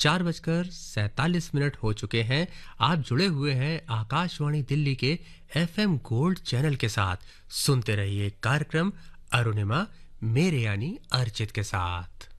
4:47 हो चुके हैं। आप जुड़े हुए हैं आकाशवाणी दिल्ली के एफएम गोल्ड चैनल के साथ। सुनते रहिए कार्यक्रम अरुणिमा मेरे यानी अर्चित के साथ।